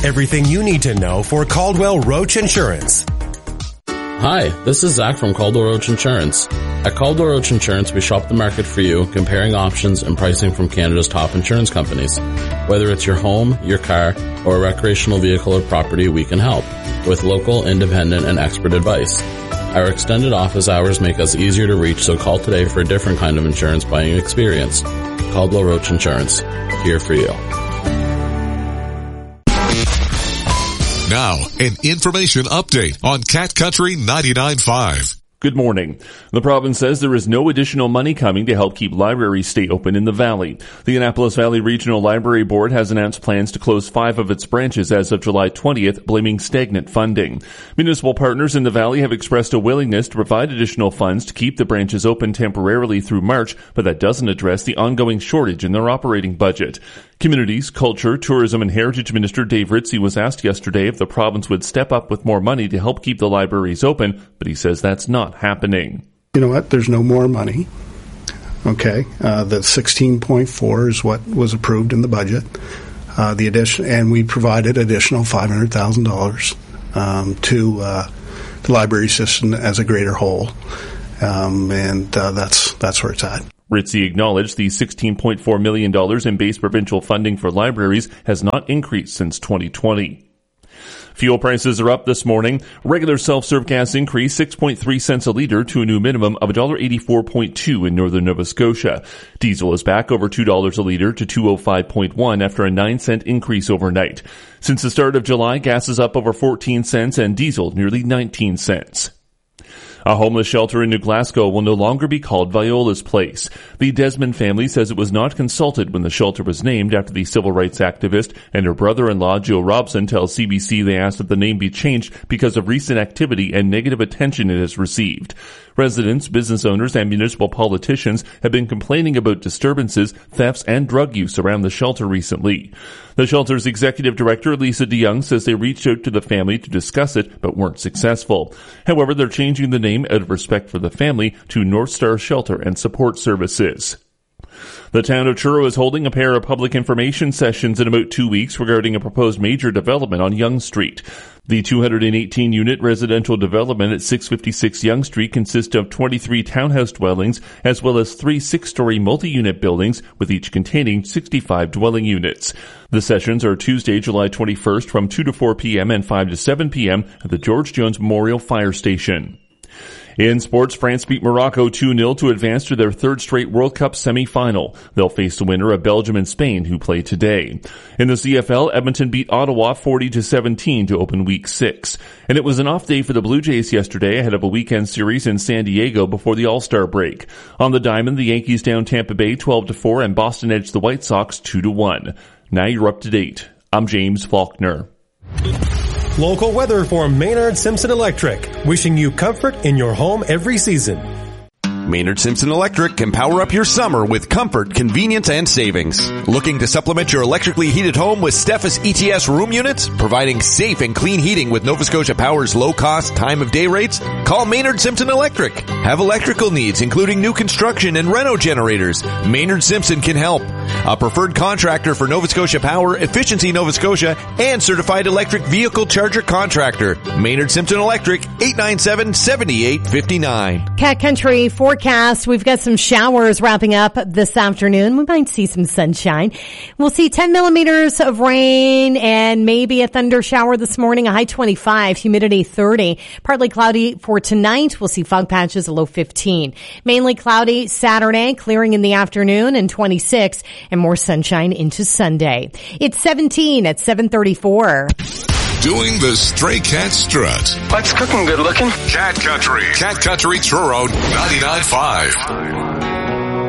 Everything you need to know for Caldwell Roach Insurance. Hi, this is Zach from Caldwell Roach Insurance. At Caldwell Roach Insurance, we shop the market for you, comparing options and pricing from Canada's top insurance companies. Whether it's your home, your car, or a recreational vehicle or property, we can help with local, independent, and expert advice. Our extended office hours make us easier to reach, so call today for a different kind of insurance buying experience. Caldwell Roach Insurance, here for you. Now, an information update on Cat Country 99.5. Good morning. The province says there is no additional money coming to help keep libraries stay open in the Valley. The Annapolis Valley Regional Library Board has announced plans to close 5 of its branches as of July 20th, blaming stagnant funding. Municipal partners in the Valley have expressed a willingness to provide additional funds to keep the branches open temporarily through March, but that doesn't address the ongoing shortage in their operating budget. Communities, Culture, Tourism and Heritage Minister Dave Ritchie was asked yesterday if the province would step up with more money to help keep the libraries open, but he says that's not happening. You know what? There's no more money. Okay. The 16.4 is what was approved in the budget. The addition, and we provided additional $500,000 to the library system as a greater whole. That's where it's at. Ritchie acknowledged the $16.4 million in base provincial funding for libraries has not increased since 2020. Fuel prices are up this morning. Regular self-serve gas increased 6.3 cents a litre to a new minimum of $1.84.2 in northern Nova Scotia. Diesel is back over $2 a litre to $2.05.1 after a 9-cent increase overnight. Since the start of July, gas is up over 14 cents and diesel nearly 19 cents. A homeless shelter in New Glasgow will no longer be called Viola's Place. The Desmond family says it was not consulted when the shelter was named after the civil rights activist and her brother-in-law, Joe Robson, tells CBC they asked that the name be changed because of recent activity and negative attention it has received. Residents, business owners, and municipal politicians have been complaining about disturbances, thefts, and drug use around the shelter recently. The shelter's executive director, Lisa DeYoung, says they reached out to the family to discuss it, but weren't successful. However, they're changing the name out of respect for the family to North Star Shelter and Support Services. The town of Truro is holding a pair of public information sessions in about 2 weeks regarding a proposed major development on Yonge Street. The 218-unit residential development at 656 Yonge Street consists of 23 townhouse dwellings as well as 3 6-story multi-unit buildings with each containing 65 dwelling units. The sessions are Tuesday, July 21st from 2 to 4 p.m. and 5 to 7 p.m. at the George Jones Memorial Fire Station. In sports, France beat Morocco 2-0 to advance to their third straight World Cup semi-final. They'll face the winner of Belgium and Spain, who play today. In the CFL, Edmonton beat Ottawa 40-17 to open Week 6. And it was an off day for the Blue Jays yesterday ahead of a weekend series in San Diego before the All-Star break. On the diamond, the Yankees down Tampa Bay 12-4 and Boston edged the White Sox 2-1. Now you're up to date. I'm James Faulkner. Local weather for Maynard Simpson Electric. Wishing you comfort in your home every season. Maynard Simpson Electric can power up your summer with comfort, convenience, and savings. Looking to supplement your electrically heated home with Steffes ETS room units, providing safe and clean heating with Nova Scotia Power's low-cost time-of-day rates? Call Maynard Simpson Electric. Have electrical needs, including new construction and reno generators? Maynard Simpson can help. A preferred contractor for Nova Scotia Power, Efficiency Nova Scotia, and certified electric vehicle charger contractor. Maynard Simpson Electric, 897-7859. Cat Country forecast. We've got some showers wrapping up this afternoon. We might see some sunshine. We'll see 10 millimeters of rain and maybe a thunder shower this morning, a high 25, humidity 30. Partly cloudy for tonight. We'll see fog patches, a low 15. Mainly cloudy Saturday, clearing in the afternoon, and 26, and more sunshine into Sunday. It's 17 at 7:34. Doing the Stray Cat Strut. What's cooking good looking? Cat Country Truro 99.5.